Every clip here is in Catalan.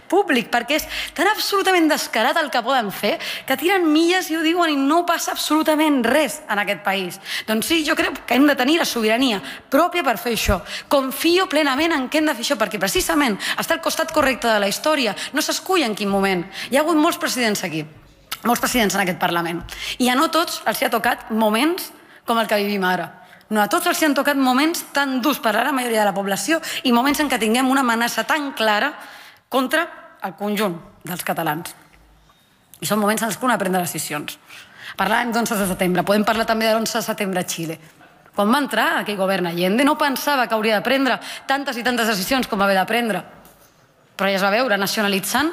públic, perquè és tan absolutament descarat el que poden fer que tiren milles i ho diuen i no passa absolutament res en aquest país. Doncs sí, jo crec que hem de tenir la sobirania pròpia per fer això. Confio plenament en què hem de fer això, perquè precisament està al costat correcte de la història, no s'escull en quin moment. Hi ha hagut molts presidents aquí, molts presidents en aquest Parlament, i a no tots els ha tocat moments com el que vivim ara. No a tots els han tocat moments tan durs per a la majoria de la població i moments en què tinguem una amenaça tan clara contra el conjunt dels catalans. I són moments en els que hem de prendre decisions. Parlàvem d'11 de setembre, podem parlar també de l'11 de setembre a Xile. Quan va entrar aquell govern Allende no pensava que hauria de prendre tantes i tantes decisions com va haver de prendre. Però ja es va veure nacionalitzant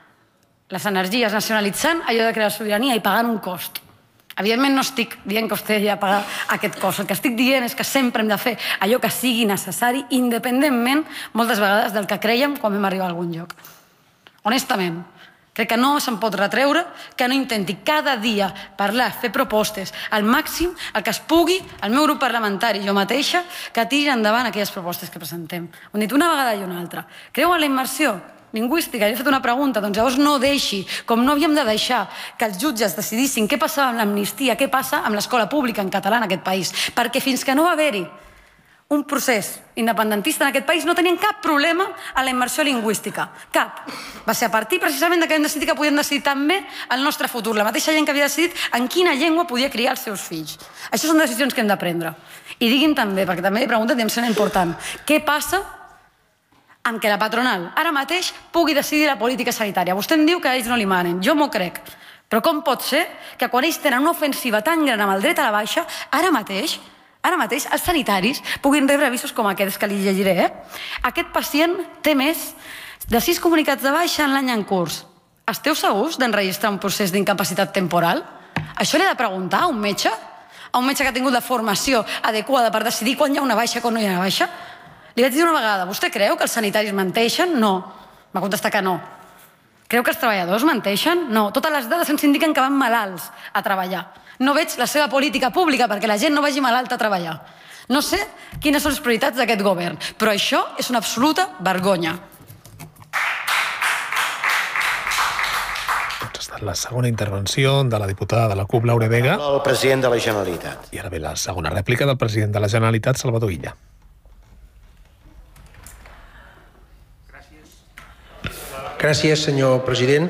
les energies, nacionalitzant allò de crear sobirania i pagant un cost. Evidentment no estic dient que vostè ja paga aquest cost. El que estic dient és que sempre hem de fer allò que sigui necessari, independentment, moltes vegades, del que creiem quan vam arribar a algun lloc. Honestament, crec que no se'n pot retreure que no intenti cada dia parlar, fer propostes, al màxim el que es pugui, el meu grup parlamentari, jo mateixa, que tiri endavant aquelles propostes que presentem. Ho hem dit una vegada i una altra. Creu en la immersió lingüística? Jo he fet una pregunta, doncs llavors no deixi, com no havíem de deixar que els jutges decidissin què passava amb l'amnistia, què passa amb l'escola pública en català en aquest país, perquè fins que no va haver-hi un procés independentista en aquest país no tenien cap problema a la immersió lingüística, cap. Va ser a partir precisament que vam decidir que podíem decidir també el nostre futur, la mateixa gent que havia decidit en quina llengua podia criar els seus fills. Això són decisions que hem de prendre. I diguin també, perquè també li pregunten i em sembla important, què passa amb que la patronal ara mateix pugui decidir la política sanitària. Vostè em diu que a ells no li manen, jo m'ho crec. Però com pot ser que quan ells tenen una ofensiva tan gran amb el dret a la baixa, ara mateix els sanitaris puguin rebre avisos com aquests que li llegiré? Aquest pacient té més de 6 comunicats de baixa en l'any en curs. Esteu segurs d'enregistrar un procés d'incapacitat temporal? Això li ha de preguntar a un metge? A un metge que ha tingut la formació adequada per decidir quan hi ha una baixa i quan no hi ha una baixa? Li vaig dir una vegada, vostè creu que els sanitaris menteixen? No. Va contestar que no. Creu que els treballadors menteixen? No. Totes les dades ens indiquen que van malalts a treballar. No veig la seva política pública perquè la gent no vagi malalta a treballar. No sé quines són les prioritats d'aquest govern, però això és una absoluta vergonya. Ha estat la segona intervenció de la diputada de la CUP, Laura Vega. El president de la Generalitat. I ara ve la segona rèplica del president de la Generalitat, Salvador Illa. Gràcies, senyor president.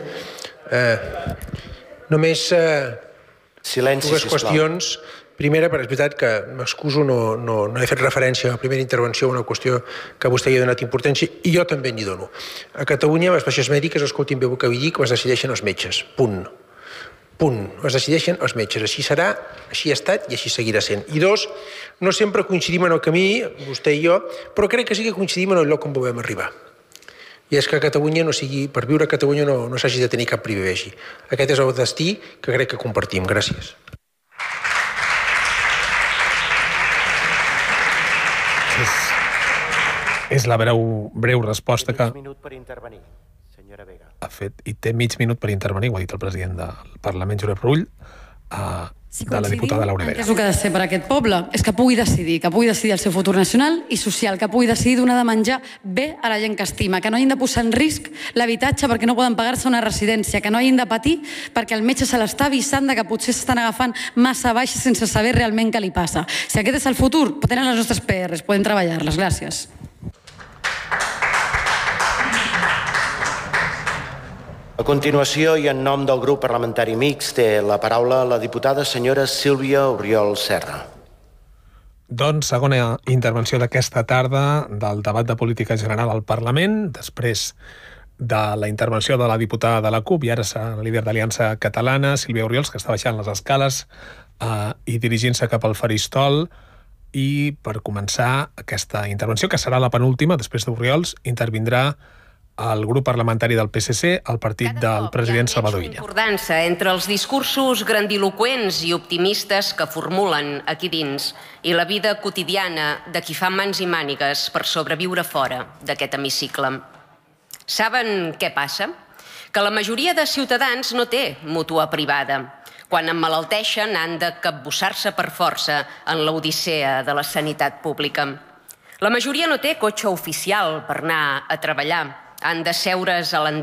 Només dues qüestions. Primera, perquè és veritat que m'excuso, no he fet referència a la primera intervenció a una qüestió que vostè hi ha donat importància i jo també n'hi dono. A Catalunya, les baixes mèdiques, escoltin bé el que vull dir, que les decideixen els metges. Punt. Punt. Les decideixen els metges. Així serà, així ha estat i així seguirà sent. I dos, no sempre coincidim en el camí, vostè i jo, però crec que sí que coincidim en el lloc on volem arribar. I és que a Catalunya no sigui, per viure a Catalunya no s'hagi de tenir cap privilegi. Aquest és el destí que crec que compartim. Gràcies. És la breu resposta que ha fet, i té mig minut per intervenir, ho ha dit el president del Parlament, Josep Rull, de la diputada Laura Vega. Què és el que ha de ser per aquest poble? És que pugui decidir el seu futur nacional i social, que pugui decidir donar de menjar bé a la gent que estima, que no hagin de posar en risc l'habitatge perquè no poden pagar-se una residència, que no hagin de patir perquè el metge se l'està avisant que potser s'estan agafant massa baixes sense saber realment què li passa. Si aquest és el futur, tenen les nostres PRs, poden treballar-les. Gràcies. A continuació, i en nom del grup parlamentari mixt, té la paraula la diputada senyora Sílvia Oriol Serra. Doncs, segona intervenció d'aquesta tarda del debat de política general al Parlament, després de la intervenció de la diputada de la CUP i ara la líder d'Aliança Catalana, Sílvia Oriols, que està baixant les escales i dirigint-se cap al faristol. I per començar aquesta intervenció, que serà la penúltima, després d'Oriols, intervindrà el grup parlamentari del PSC, el partit del president Salvador Illa. Hi ha concordança entre els discursos grandiloqüents i optimistes que formulen aquí dins i la vida quotidiana de qui fa mans i mànigues per sobreviure fora d'aquest hemicicle. Saben què passa? Que la majoria de ciutadans no té mútua privada. Quan emmalalteixen han de capbussar-se per força en l'odissea de la sanitat pública. La majoria no té cotxe oficial per anar a treballar. Han de seure's a